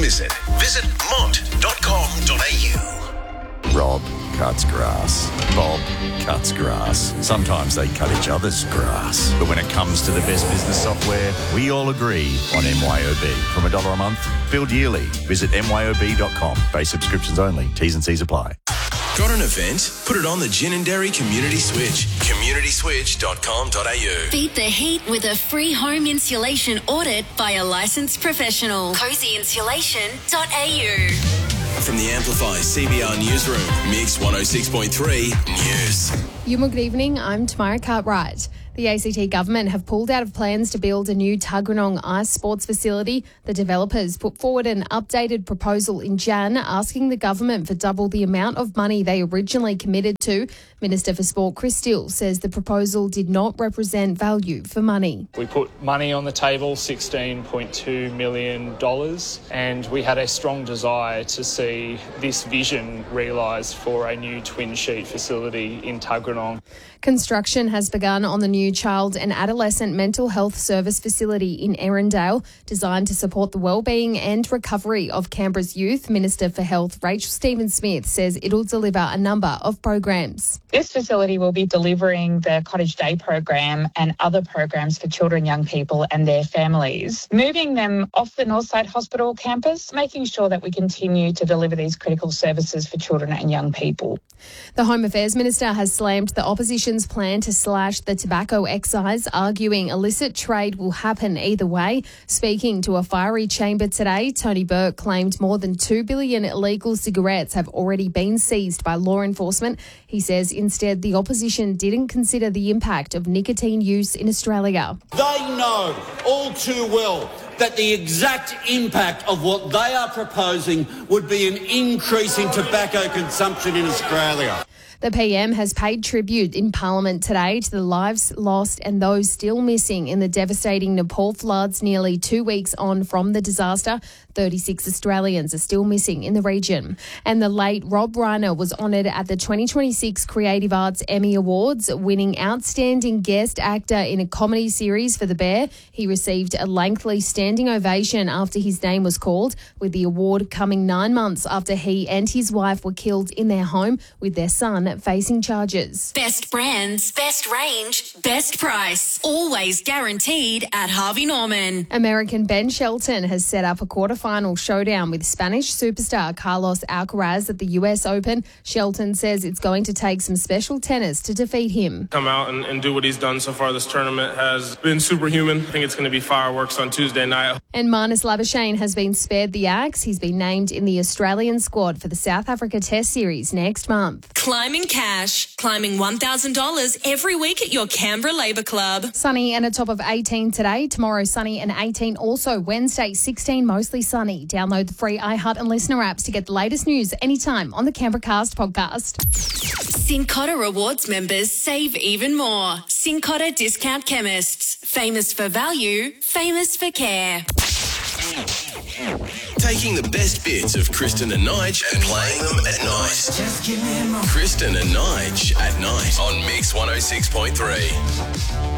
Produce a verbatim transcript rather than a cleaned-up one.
miss it. Visit mont dot com dot a u. Rob cuts grass. Bob cuts grass. Sometimes they cut each other's grass. But when it comes to the best business software, we all agree on M Y O B. From a dollar a month, billed yearly. Visit M Y O B dot com. Base subscriptions only. T's and C's apply. Got an event? Put it on the Ginninderry Community Switch. community switch dot com dot a u. Beat the heat with a free home insulation audit by a licensed professional. cozy insulation dot a u. From the Amplify C B R Newsroom, Mix one oh six point three News. Yuma, good evening. I'm Tamara Cartwright. The A C T government have pulled out of plans to build a new Tuggeranong ice sports facility. The developers put forward an updated proposal in Jan asking the government for double the amount of money they originally committed to. Minister for Sport Chris Still says the proposal did not represent value for money. We put money on the table, sixteen point two million dollars, and we had a strong desire to see this vision realised for a new twin sheet facility in Tuggeranong. Construction has begun on the new child and adolescent mental health service facility in Erindale, designed to support the wellbeing and recovery of Canberra's youth. Minister for Health Rachel Stephen-Smith says it'll deliver a number of programs. This facility will be delivering the Cottage Day program and other programs for children, young people and their families, moving them off the Northside Hospital campus, making sure that we continue to deliver these critical services for children and young people. The Home Affairs Minister has slammed the opposition's plan to slash the tobacco excise, arguing illicit trade will happen either way. Speaking to a fiery chamber today, Tony Burke claimed more than two billion illegal cigarettes have already been seized by law enforcement. He says instead the opposition didn't consider the impact of nicotine use in Australia. They know all too well that the exact impact of what they are proposing would be an increase in tobacco consumption in Australia. The P M has paid tribute in Parliament today to the lives lost and those still missing in the devastating Nepal floods nearly two weeks on from the disaster. thirty-six Australians are still missing in the region. And the late Rob Reiner was honoured at the twenty twenty-six Creative Arts Emmy Awards, winning Outstanding Guest Actor in a Comedy Series for The Bear. He received a lengthy standing ovation after his name was called, with the award coming nine months after he and his wife were killed in their home, with their son facing charges. Best brands, best range, best price. Always guaranteed at Harvey Norman. American Ben Shelton has set up a quarterfinal showdown with Spanish superstar Carlos Alcaraz at the U S Open. Shelton says it's going to take some special tennis to defeat him. Come out and, and do what he's done so far. This tournament has been superhuman. I think it's going to be fireworks on Tuesday night. And Marnus Labuschagne has been spared the axe. He's been named in the Australian squad for the South Africa Test Series next month. Climbing cash, climbing one thousand dollars every week at your Canberra Labour Club. Sunny and a top of eighteen today. Tomorrow sunny and eighteen also. Wednesday sixteen, mostly sunny. Download the free iHeart and Listener apps to get the latest news anytime on the Canberra Cast podcast. Cincotta Rewards members save even more. Cincotta Discount Chemists. Famous for value, famous for care. Taking the best bits of Kristen and Nige and playing them at night. Kristen and Nige at night on Mix one oh six point three.